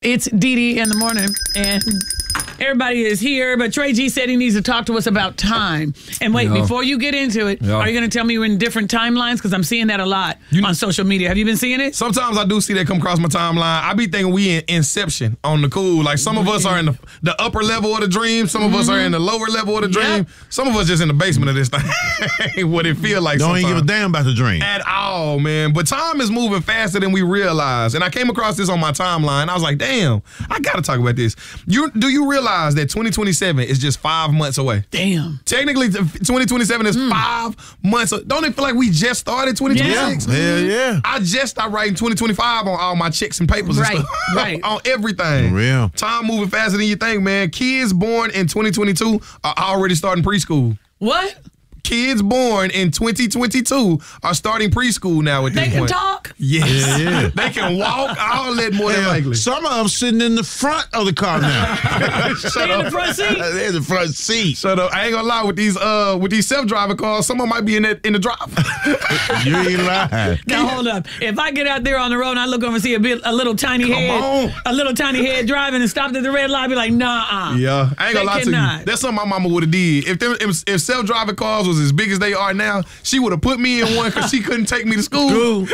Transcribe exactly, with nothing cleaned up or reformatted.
It's Dee Dee in the morning, and everybody is here, but Trey G said he needs to talk to us about time. And wait, Yeah. before you get into it, Yeah. are you going to tell me you're in different timelines? Because I'm seeing that a lot You- on social media. Have you been seeing it? Sometimes I do see that come across my timeline. I be thinking we in Inception on the cool. Like some of us are in the, the upper level of the dream. Some of us are in the lower level of the dream. Yep. Some of us just in the basement of this thing. What it feel like Don't sometimes. even give a damn about the dream. At all, man. But time is moving faster than we realize. And I came across this on my timeline. I was like, damn, I got to talk about this. You Do you realize that twenty twenty-seven is just five months away? Damn. Technically, twenty twenty-seven is five months. Don't it feel like we just started twenty twenty-six? Yeah, hell yeah. I just started writing twenty twenty-five on all my checks and papers Right, and stuff. right. On everything. For real. Time moving faster than you think, man. Kids born in twenty twenty-two are already starting preschool. What? Kids born in twenty twenty-two are starting preschool now at this They can point. talk? Yes. Yeah, yeah. They can walk, all that more than Hell, likely. some of them sitting in the front of the car now. Shut They in the up. front seat? They're in the front seat. Shut up. I ain't gonna lie, with these uh with these self-driving cars, some of them might be in that in the drive. You ain't lying. Now hold up. If I get out there on the road and I look over and see a bit, a little tiny Come head, on. a little tiny head driving and stopped at the red light, I'd be like, nah. Yeah, I ain't gonna They lie to cannot. you. That's something my mama would have did. If, them, if if self-driving cars was as big as they are now, she would have put me in one because she couldn't take me to school. School.